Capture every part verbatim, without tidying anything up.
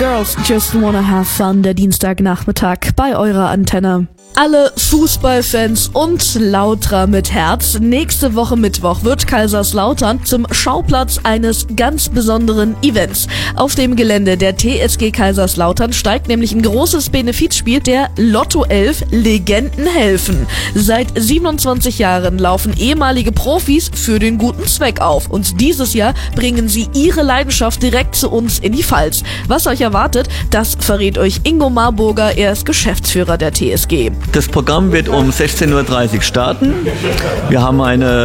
Girls Just Wanna Have Fun, der Dienstagnachmittag bei eurer Antenne. Alle Fußballfans und Lautrer mit Herz, nächste Woche Mittwoch wird Kaiserslautern zum Schauplatz eines ganz besonderen Events. Auf dem Gelände der T S G Kaiserslautern steigt nämlich ein großes Benefizspiel der Lotto elf Legenden helfen. Seit siebenundzwanzig Jahren laufen ehemalige Profis für den guten Zweck auf und dieses Jahr bringen sie ihre Leidenschaft direkt zu uns in die Pfalz. Was euch erwartet, das verrät euch Ingo Marburger, er ist Geschäftsführer der T S G. Das Programm wird um sechzehn Uhr dreißig starten. Wir haben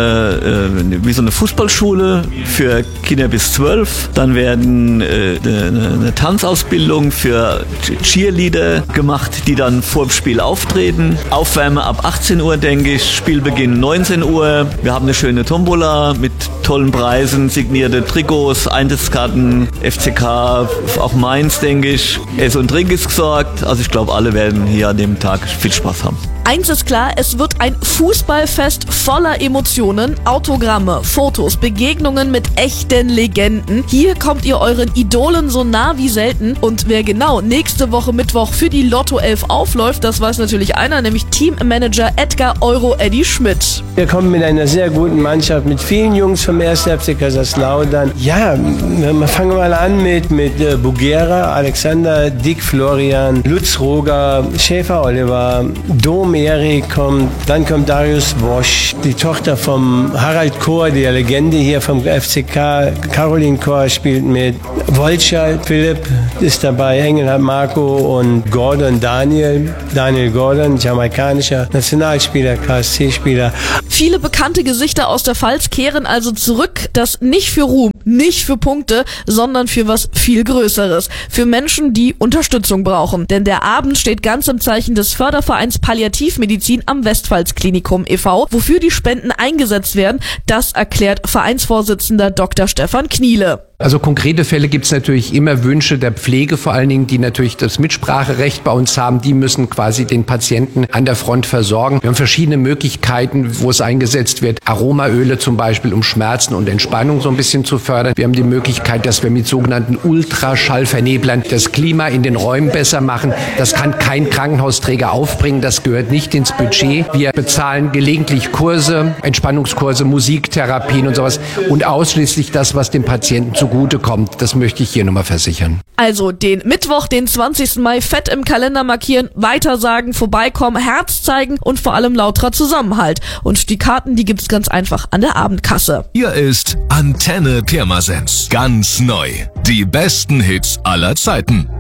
eine, äh, wie so eine Fußballschule für Kinder bis zwölf. Dann werden äh, eine, eine Tanzausbildung für Cheerleader gemacht, die dann vor dem Spiel auftreten. Aufwärme ab achtzehn Uhr, denke ich. Spielbeginn neunzehn Uhr. Wir haben eine schöne Tombola mit tollen Preisen, signierte Trikots, Eintrittskarten, F C K, auch Mainz, denke ich. Ess und Trink ist gesorgt. Also ich glaube, alle werden hier an dem Tag viel Spaß haben. Eins ist klar, es wird ein Fußballfest voller Emotionen, Autogramme, Fotos, Begegnungen mit echten Legenden. Hier kommt ihr euren Idolen so nah wie selten. Und wer genau nächste Woche Mittwoch für die Lotto elf aufläuft, das weiß natürlich einer, nämlich Teammanager Edgar Euro Eddie Schmidt. Wir kommen mit einer sehr guten Mannschaft, mit vielen Jungs vom ersten F C Kaiserslautern. Ja, wir fangen mal an mit, mit äh, Bugera, Alexander, Dick Florian, Lutz Roger, Schäfer Oliver, Dom Erik kommt, dann kommt Darius Wosch, die Tochter vom Harald Kohr, der Legende hier vom F C K, Caroline Kohr spielt mit, Wolscher Philipp ist dabei, Engelhardt Marco und Gordon Daniel, Daniel Gordon, jamaikanischer Nationalspieler, K S C-Spieler. Viele bekannte Gesichter aus der Pfalz kehren also zurück, das nicht für Ruhm, nicht für Punkte, sondern für was viel Größeres. Für Menschen, die Unterstützung brauchen. Denn der Abend steht ganz im Zeichen des Fördervereins Palliativmedizin am Westpfalz-Klinikum e V Wofür die Spenden eingesetzt werden, das erklärt Vereinsvorsitzender Doktor Stefan Kniele. Also konkrete Fälle gibt es natürlich immer, Wünsche der Pflege vor allen Dingen, die natürlich das Mitspracherecht bei uns haben. Die müssen quasi den Patienten an der Front versorgen. Wir haben verschiedene Möglichkeiten, wo es eingesetzt wird. Aromaöle zum Beispiel, um Schmerzen und Entspannung so ein bisschen zu fördern. Wir haben die Möglichkeit, dass wir mit sogenannten Ultraschallverneblern das Klima in den Räumen besser machen. Das kann kein Krankenhausträger aufbringen. Das gehört nicht ins Budget. Wir bezahlen gelegentlich Kurse, Entspannungskurse, Musiktherapien und sowas. Und ausschließlich das, was dem Patienten zu zugute kommt. Das möchte ich hier nochmal versichern. Also den Mittwoch, den zwanzigsten Mai fett im Kalender markieren, weitersagen, vorbeikommen, Herz zeigen und vor allem lauterer Zusammenhalt. Und die Karten, die gibt's ganz einfach an der Abendkasse. Hier ist Antenne Pirmasens. Ganz neu. Die besten Hits aller Zeiten.